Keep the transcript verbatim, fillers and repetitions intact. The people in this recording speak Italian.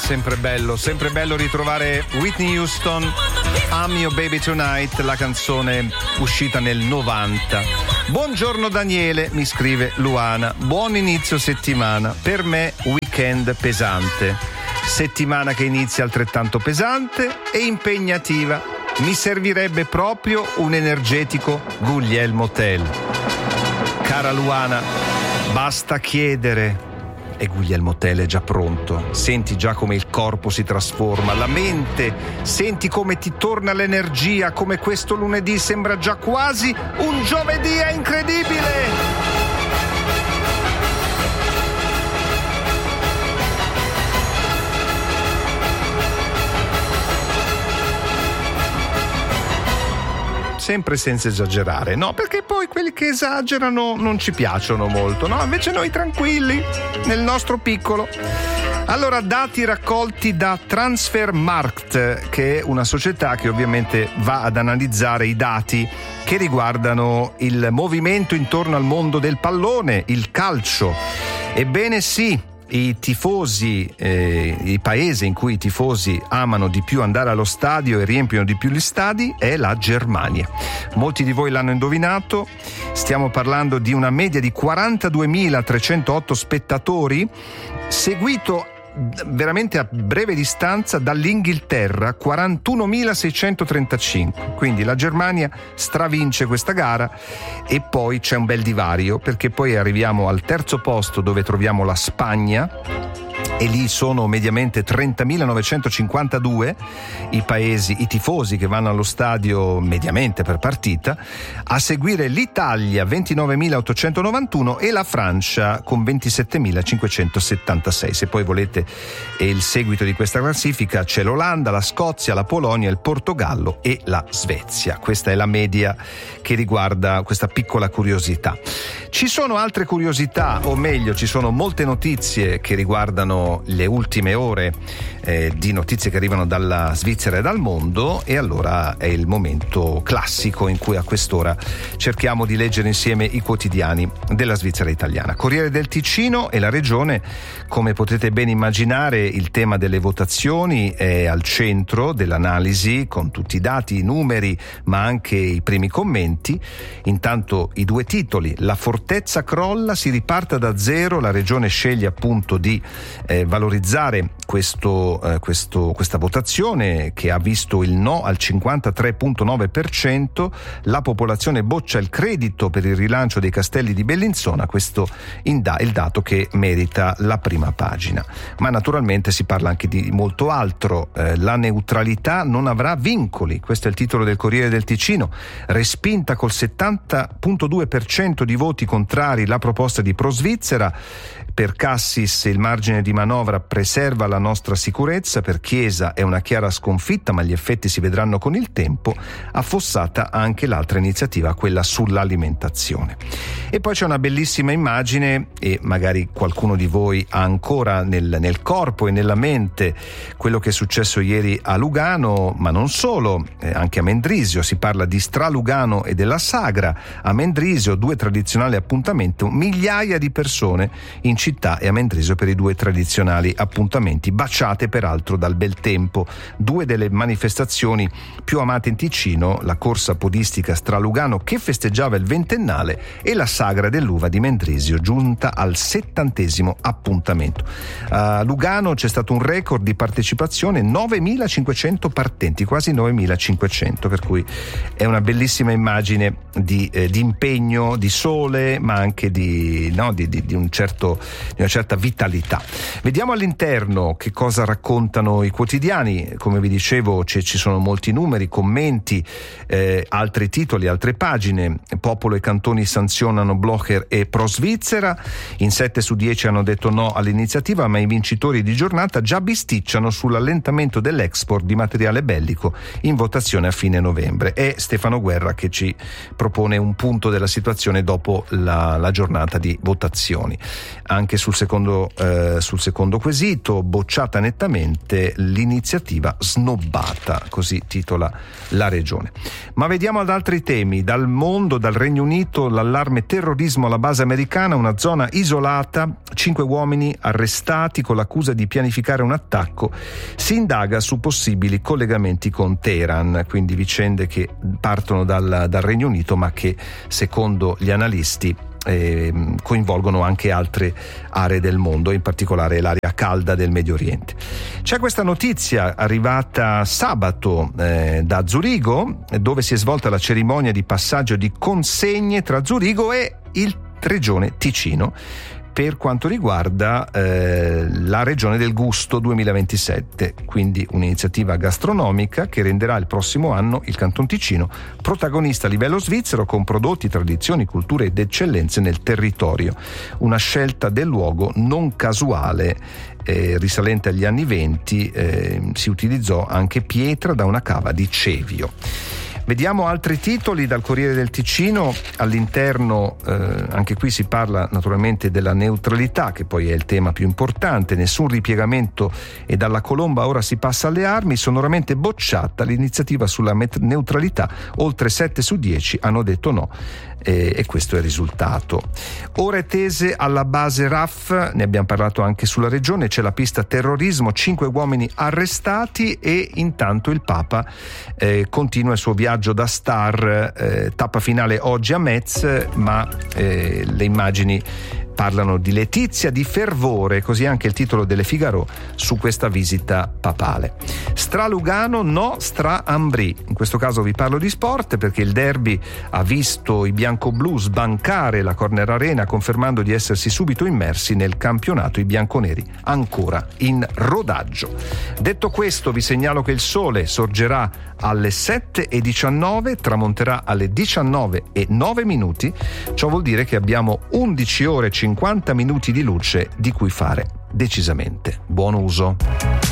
sempre bello, sempre bello ritrovare Whitney Houston, I'm Your Baby Tonight, la canzone uscita nel novanta. Buongiorno Daniele, mi scrive Luana, buon inizio settimana, per me weekend pesante, settimana che inizia altrettanto pesante e impegnativa, mi servirebbe proprio un energetico Guglielmo Tell. Cara Luana, basta chiedere e Guglielmo Tell è già pronto. Senti già come il corpo si trasforma, la mente, senti come ti torna l'energia, come questo lunedì sembra già quasi un giovedì, è incredibile! Sempre senza esagerare, no? Perché poi quelli che esagerano non ci piacciono molto, no? Invece noi tranquilli, nel nostro piccolo. Allora, dati raccolti da Transfermarkt, che è una società che ovviamente va ad analizzare i dati che riguardano il movimento intorno al mondo del pallone, il calcio. Ebbene sì, i tifosi, eh, i paesi in cui i tifosi amano di più andare allo stadio e riempiono di più gli stadi è la Germania. Molti di voi l'hanno indovinato, stiamo parlando di una media di quarantaduemilatrecentootto spettatori, seguito veramente a breve distanza dall'Inghilterra, quarantunomilaseicentotrentacinque. Quindi la Germania stravince questa gara e poi c'è un bel divario, perché poi arriviamo al terzo posto dove troviamo la Spagna e lì sono mediamente trentamilanovecentocinquantadue i paesi, i tifosi che vanno allo stadio mediamente per partita, a seguire l'Italia ventinovemilaottocentonovantuno e la Francia con ventisettemilacinquecentosettantasei. Se poi volete il seguito di questa classifica c'è l'Olanda, la Scozia, la Polonia, il Portogallo e la Svezia. Questa è la media che riguarda questa piccola curiosità. Ci sono altre curiosità, o meglio ci sono molte notizie che riguardano le ultime ore eh, di notizie che arrivano dalla Svizzera e dal mondo, e allora è il momento classico in cui a quest'ora cerchiamo di leggere insieme i quotidiani della Svizzera italiana. Corriere del Ticino e la Regione, come potete ben immaginare il tema delle votazioni è al centro dell'analisi, con tutti i dati, i numeri ma anche i primi commenti. Intanto i due titoli: la fortezza crolla, si riparta da zero, la Regione sceglie appunto di eh, valorizzare questo, eh, questo, questa votazione che ha visto il no al cinquantatré virgola nove per cento, la popolazione boccia il credito per il rilancio dei castelli di Bellinzona. Questo è il dato che merita la prima pagina, ma naturalmente si parla anche di molto altro. Eh, la neutralità non avrà vincoli, questo è il titolo del Corriere del Ticino. Respinta col settanta virgola due per cento di voti contrari la proposta di Pro Svizzera. Per Cassis il margine di manovra preserva la nostra sicurezza, per Chiesa è una chiara sconfitta ma gli effetti si vedranno con il tempo. Affossata anche l'altra iniziativa, quella sull'alimentazione. E poi c'è una bellissima immagine, e magari qualcuno di voi ha ancora nel, nel corpo e nella mente quello che è successo ieri a Lugano, ma non solo, eh, anche a Mendrisio. Si parla di Stralugano e della Sagra. A Mendrisio due tradizionali appuntamenti, migliaia di persone in città e a Mendrisio per i due tradizionali appuntamenti, baciate peraltro dal bel tempo. Due delle manifestazioni più amate in Ticino, la corsa podistica Stralugano che festeggiava il ventennale e la Sagra dell'Uva di Mendrisio giunta al settantesimo appuntamento. A Lugano c'è stato un record di partecipazione, novemilacinquecento partenti, quasi novemilacinquecento, per cui è una bellissima immagine di, eh, di impegno, di sole, ma anche di, no, di, di, di un certo di una certa vitalità. Vediamo all'interno che cosa raccontano i quotidiani. Come vi dicevo ci, ci sono molti numeri, commenti, eh, altri titoli, altre pagine. Popolo e cantoni sanzionano Blocher e Pro Svizzera, in sette su dieci hanno detto no all'iniziativa, ma i vincitori di giornata già bisticciano sull'allentamento dell'export di materiale bellico in votazione a fine novembre. È Stefano Guerra che ci propone un punto della situazione dopo la, la giornata di votazioni. Anche sul secondo, eh, sul secondo quesito, bocciata nettamente l'iniziativa snobbata, così titola la regione. Ma vediamo ad altri temi. Dal mondo, dal Regno Unito, l'allarme terrorismo alla base americana, una zona isolata, cinque uomini arrestati con l'accusa di pianificare un attacco, si indaga su possibili collegamenti con Teheran, quindi vicende che partono dal, dal Regno Unito ma che secondo gli analisti Eh, coinvolgono anche altre aree del mondo, in particolare l'area calda del Medio Oriente. C'è questa notizia arrivata sabato eh, da Zurigo, dove si è svolta la cerimonia di passaggio di consegne tra Zurigo e il Regione Ticino per quanto riguarda eh, la Regione del Gusto duemilaventisette, quindi un'iniziativa gastronomica che renderà il prossimo anno il Canton Ticino protagonista a livello svizzero con prodotti, tradizioni, culture ed eccellenze nel territorio. Una scelta del luogo non casuale, eh, risalente agli anni venti, eh, si utilizzò anche pietra da una cava di Cevio. Vediamo altri titoli dal Corriere del Ticino. All'interno eh, anche qui si parla naturalmente della neutralità, che poi è il tema più importante. Nessun ripiegamento e dalla colomba ora si passa alle armi. Sonoramente bocciata l'iniziativa sulla met- neutralità. Oltre sette su dieci hanno detto no. E, e questo è il risultato. Ore tese alla base R A F, ne abbiamo parlato anche sulla regione. C'è la pista terrorismo, cinque uomini arrestati e intanto il Papa eh, continua il suo viaggio da star, eh, tappa finale oggi a Metz, ma eh, le immagini parlano di letizia, di fervore, così anche il titolo delle Figaro su questa visita papale. Stra Lugano, no Stra Ambrì. In questo caso vi parlo di sport perché il derby ha visto i biancoblù sbancare la Corner Arena, confermando di essersi subito immersi nel campionato, i bianconeri ancora in rodaggio. Detto questo, vi segnalo che il sole sorgerà alle sette e diciannove, tramonterà alle diciannove e nove minuti. Ciò vuol dire che abbiamo undici ore e cinquanta minuti di luce di cui fare decisamente buon uso.